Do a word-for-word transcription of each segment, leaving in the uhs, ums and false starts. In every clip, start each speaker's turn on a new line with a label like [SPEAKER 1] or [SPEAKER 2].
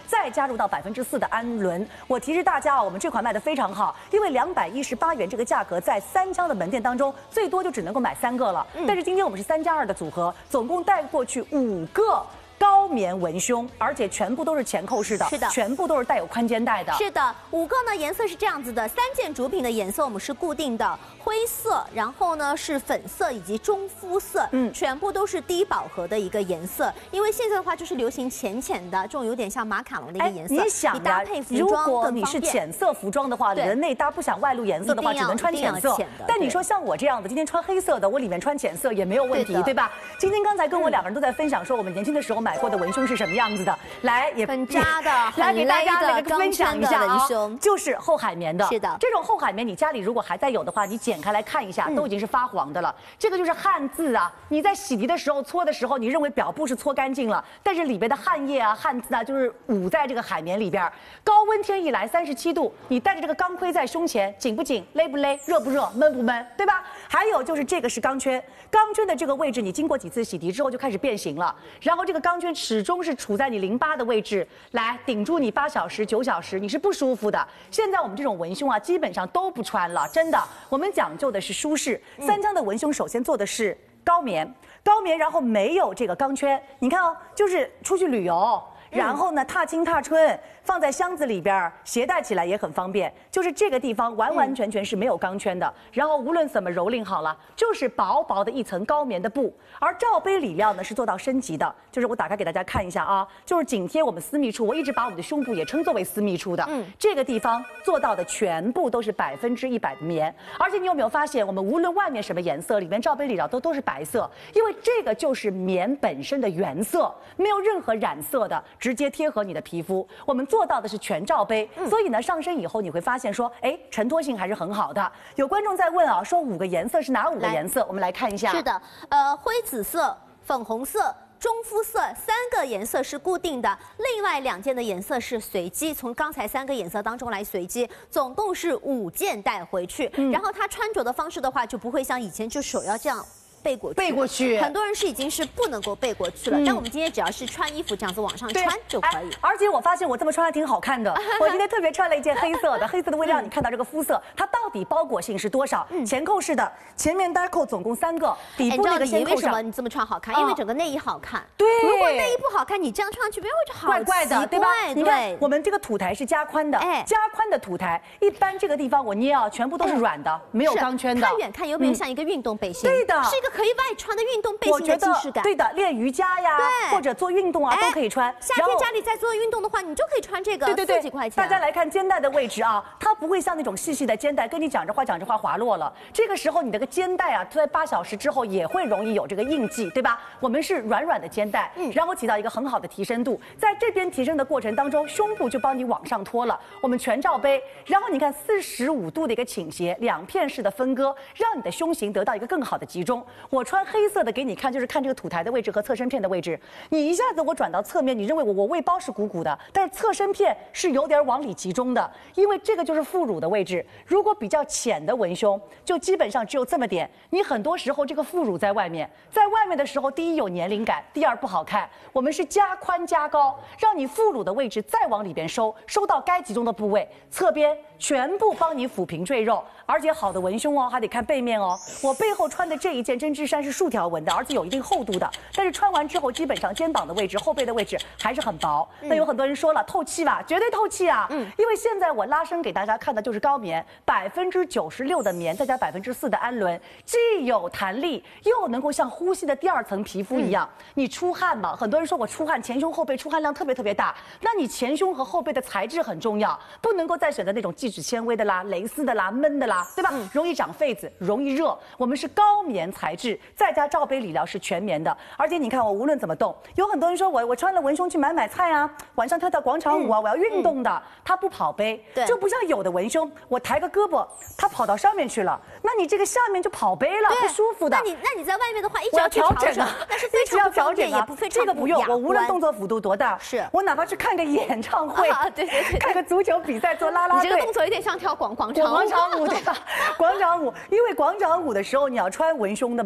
[SPEAKER 1] 再加入到百分之四的氨纶。我提示大家啊，我们这款卖的非常好，因为两百一十八元这个价格，在三枪的门店当中，最多就只能够买三个了。嗯、但是今天我们是三加二的组合，总共带过去五个。 高棉文胸，而且全部都是前扣式的，
[SPEAKER 2] 是的，
[SPEAKER 1] 全部都是带有宽肩带的。
[SPEAKER 2] 是的，五个呢颜色是这样子的，三件主品的颜色我们是固定的，灰色，然后呢是粉色以及中肤色，嗯，全部都是低饱和的一个颜色。因为现在的话就是流行浅浅的这种有点像马卡龙的一个颜色，
[SPEAKER 1] 你想呀，
[SPEAKER 2] 搭配服
[SPEAKER 1] 如
[SPEAKER 2] 装
[SPEAKER 1] 果你是浅色服装的话，你的内搭不想外露颜色的话，只能穿浅色。但你说像我这样的，今天穿黑色的，我里面穿浅色也没有问题，对吧？今天刚才跟我两个人都在分享说，我们年轻的时候买过的文胸是什么？ 什么样子的？来，也
[SPEAKER 2] 很扎的，
[SPEAKER 1] 来给大家来分享一下啊，就是厚海绵的。
[SPEAKER 2] 是的，
[SPEAKER 1] 这种厚海绵，你家里如果还在有的话，你剪开来看一下，都已经是发黄的了。这个就是汗渍啊，你在洗涤的时候搓的时候，你认为表布是搓干净了，但是里边的汗液啊、汗渍啊，就是捂在这个海绵里边。高温天一来，三十七度，你带着这个钢盔在胸前，紧不紧？勒不勒？热不热？闷不闷？对吧？还有就是这个是钢圈，钢圈的这个位置，你经过几次洗涤之后就开始变形了，然后这个钢圈始终是 处在你淋巴的位置，来顶住你八小时、九小时，你是不舒服的。现在我们这种文胸啊，基本上都不穿了，真的。我们讲究的是舒适。三枪的文胸首先做的是高棉，高棉，然后没有这个钢圈。你看哦，就是出去旅游，然后呢踏青踏春，放在箱子里边，携带起来也很方便。就是这个地方完完全全是没有钢圈的，然后无论怎么蹂躏好了，就是薄薄的一层高棉的布。而罩杯里料呢是做到升级的，就是我打开给大家看一下啊，就是紧贴我们私密处，我一直把我们的胸部也称作为私密处的。嗯，这个地方做到的全部都是百分之一百的棉，而且你有没有发现，我们无论外面什么颜色，里面罩杯里料都都是白色，因为这个就是棉本身的原色，没有任何染色的，直接贴合你的皮肤。我们做到的是全罩杯，嗯、所以呢上身以后你会发现说，哎，承托性还是很好的。有观众在问啊，说五个颜色是哪五个颜色？我们来看一下。
[SPEAKER 2] 是的，呃，灰紫色、粉红色、中肤色三个颜色是固定的，另外两件的颜色是随机，从刚才三个颜色当中来随机，总共是五件带回去。嗯、然后它穿着的方式的话，就不会像以前就手要这样 背过去，
[SPEAKER 1] 背过去，
[SPEAKER 2] 很多人是已经是不能够背过去了。嗯、但我们今天只要是穿衣服这样子往上穿就可以。
[SPEAKER 1] 而且我发现我这么穿还挺好看的。我今天特别穿了一件黑色的，黑色的微料，你看到这个肤色，它到底包裹性是多少？嗯、前扣式的，前面单扣总共三个，底部那个先扣上。
[SPEAKER 2] 为什么你这么穿好看？因为整个内衣好看。
[SPEAKER 1] 对，
[SPEAKER 2] 如果内衣不好看，你这样穿上去别人会觉得好
[SPEAKER 1] 怪怪的，对吧？你看我们这个土台是加宽的，
[SPEAKER 2] 哎，
[SPEAKER 1] 加宽的土台，一般这个地方我捏啊，全部都是软的，没有钢圈的。
[SPEAKER 2] 看远看有没有像一个运动背心？
[SPEAKER 1] 对的，
[SPEAKER 2] 是一个可以外穿的运动背心的既视感。
[SPEAKER 1] 对的，练瑜伽呀，或者做运动啊都可以穿。
[SPEAKER 2] 夏天家里在做运动的话，你就可以穿这个，
[SPEAKER 1] 对对对，
[SPEAKER 2] 四几块钱。
[SPEAKER 1] 大家来看肩带的位置啊，它不会像那种细细的肩带，跟你讲着话讲着话滑落了。这个时候你这个肩带啊，在八小时之后也会容易有这个印记，对吧？我们是软软的肩带，嗯，然后起到一个很好的提升度。在这边提升的过程当中，胸部就帮你往上托了。我们全罩杯，然后你看四十五度的一个倾斜，两片式的分割，让你的胸型得到一个更好的集中。我穿黑色的给你看，就是看这个土台的位置和侧身片的位置。你一下子我转到侧面，你认为我我胃包是鼓鼓的，但是侧身片是有点往里集中的，因为这个就是副乳的位置。如果比较浅的文胸，就基本上只有这么点。你很多时候这个副乳在外面，在外面的时候，第一有年龄感，第二不好看。我们是加宽加高，让你副乳的位置再往里边收，收到该集中的部位，侧边全部帮你抚平赘肉。而且好的文胸哦，还得看背面哦。我背后穿的这一件针织衫是竖条纹的，而且有一定厚度的，但是穿完之后基本上肩膀的位置、后背的位置还是很薄。嗯、那有很多人说了，透气吧，绝对透气啊。嗯，因为现在我拉伸给大家看的就是高棉，百分之九十六的棉，再加百分之四的氨纶，既有弹力，又能够像呼吸的第二层皮肤一样。嗯、你出汗嘛，很多人说我出汗，前胸后背出汗量特别特别大，那你前胸和后背的材质很重要，不能够再选择那种聚酯纤维的啦、蕾丝的啦、闷的啦。对吧？嗯、容易长痱子，容易热。我们是高棉材质，再加罩杯理疗是全棉的。而且你看，我无论怎么动，有很多人说我我穿了文胸去买买菜啊，晚上跳跳广场舞啊，嗯、我要运动的。它不跑杯，就不像有的文胸，我抬个胳膊，它跑到上面去了，那你这个下面就跑杯了，不舒服的。
[SPEAKER 2] 那你那你在外面的话，一直
[SPEAKER 1] 要调整啊，
[SPEAKER 2] 那是非常
[SPEAKER 1] 要调整
[SPEAKER 2] 啊，
[SPEAKER 1] 这个不用，我无论动作幅度多大，
[SPEAKER 2] 是
[SPEAKER 1] 我哪怕去看个演唱会，
[SPEAKER 2] 啊、对对对，
[SPEAKER 1] 看个足球比赛做啦啦队，
[SPEAKER 2] 你这个动作有点像跳广广场舞。
[SPEAKER 1] 广场舞对吧？广场舞，因为广场舞的时候你要穿文胸的嘛。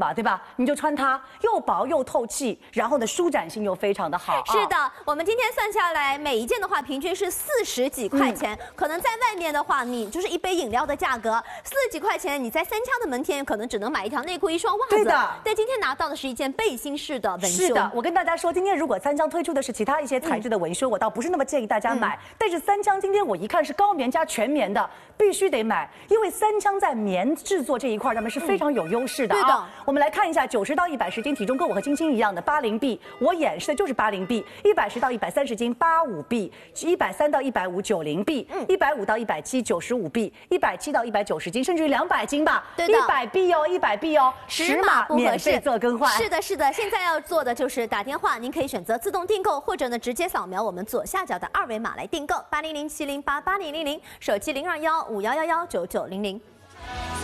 [SPEAKER 1] 嘛，对吧？你就穿它，又薄又透气，然后呢舒展性又非常的好。
[SPEAKER 2] 是的，哦、我们今天算下来，每一件的话平均是四十几块钱，嗯、可能在外面的话，你就是一杯饮料的价格，四十几块钱，你在三枪的门店可能只能买一条内裤、一双袜子。
[SPEAKER 1] 对的，
[SPEAKER 2] 但今天拿到的是一件背心式的文胸。
[SPEAKER 1] 是的，我跟大家说，今天如果三枪推出的是其他一些材质的文胸，嗯、我倒不是那么建议大家买。嗯、但是三枪今天我一看是高棉加全棉的，必须得买，因为三枪在棉制作这一块上面是非常有优势的啊。嗯、对的，我们来看一下，九十到一百十斤体重跟我和晶晶一样的八零 B， 我演示的就是八零 B， 一百十到一百三十斤八五 B， 一百三到一百五九零 B， 一百五到一百七九十五 B， 一百七到一百九十斤，甚至于两百斤吧。
[SPEAKER 2] 对的，
[SPEAKER 1] 一百 B 哦，一百 B 哦，十码免费做更换。
[SPEAKER 2] 是的，是的，现在要做的就是打电话，您可以选择自动订购，或者呢直接扫描我们左下角的二维码来订购八零零七零八八零零零，手机零二幺五幺幺幺九九零零。